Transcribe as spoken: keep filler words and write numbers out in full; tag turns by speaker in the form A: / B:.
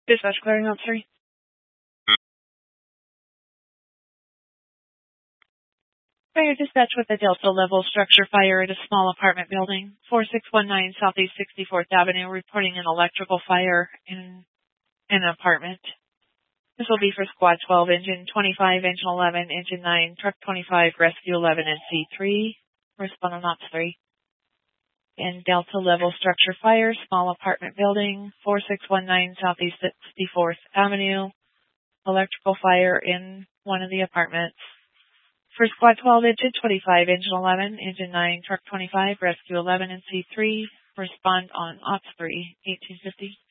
A: Dispatch clearing out three. Fire dispatch with a Delta level structure fire at a small apartment building, four six one nine Southeast sixty-fourth Avenue, reporting an electrical fire in an apartment. This will be for Squad twelve, Engine twenty-five, Engine eleven, Engine nine, Truck twenty-five, Rescue eleven, and C three. Respond on Ops three. And Delta level structure fire, small apartment building, four six one nine Southeast sixty-fourth Avenue. Electrical fire in one of the apartments. For Squad twelve, Engine twenty-five, Engine eleven, Engine nine, Truck twenty-five, Rescue eleven, and C three. Respond on Ops three, eighteen fifty.